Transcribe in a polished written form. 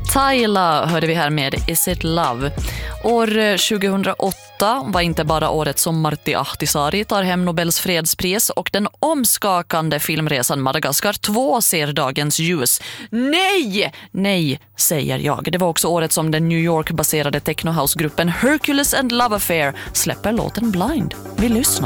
Tyla hörde vi här med Is It Love. År 2008 var inte bara året som Martti Ahtisaari tar hem Nobels fredspris och den omskakande filmresan Madagaskar 2 ser dagens ljus. Nej, säger jag. Det var också året som den New York-baserade technohouse-gruppen Hercules and Love Affair släpper låten Blind. Vi lyssnar.